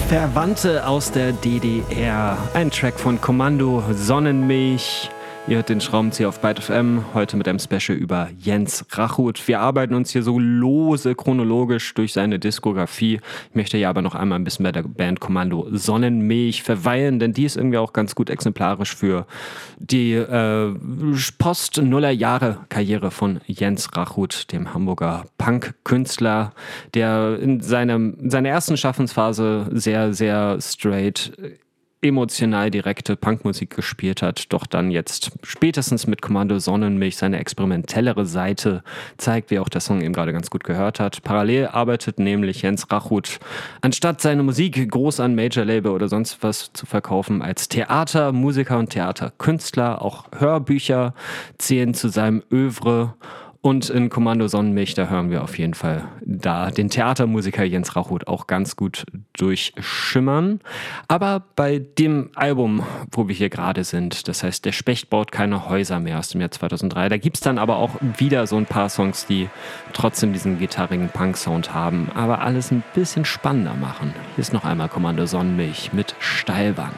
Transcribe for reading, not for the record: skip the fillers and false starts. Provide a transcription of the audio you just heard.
Verwandte aus der DDR. Ein Track von Kommando Sonnenmilch. Ihr hört den Schraubenzieher auf Byte FM, heute mit einem Special über Jens Rachut. Wir arbeiten uns hier so lose chronologisch durch seine Diskografie. Ich möchte ja aber noch einmal ein bisschen bei der Band Kommando Sonnenmilch verweilen, denn die ist irgendwie auch ganz gut exemplarisch für die Post-Nuller-Jahre-Karriere von Jens Rachut, dem Hamburger Punk-Künstler, der in seiner ersten Schaffensphase sehr, sehr straight emotional direkte Punkmusik gespielt hat, doch dann jetzt spätestens mit Kommando Sonnenmilch seine experimentellere Seite zeigt, wie auch der Song eben gerade ganz gut gehört hat. Parallel arbeitet nämlich Jens Rachut, anstatt seine Musik groß an Major-Label oder sonst was zu verkaufen, als Theatermusiker und Theaterkünstler. Auch Hörbücher zählen zu seinem Œuvre. Und in Kommando Sonnenmilch, da hören wir auf jeden Fall da den Theatermusiker Jens Rachut auch ganz gut durchschimmern. Aber bei dem Album, wo wir hier gerade sind, das heißt Der Specht baut keine Häuser mehr aus dem Jahr 2003, da gibt's dann aber auch wieder so ein paar Songs, die trotzdem diesen gitarrigen Punk-Sound haben, aber alles ein bisschen spannender machen. Hier ist noch einmal Kommando Sonnenmilch mit Steilwand.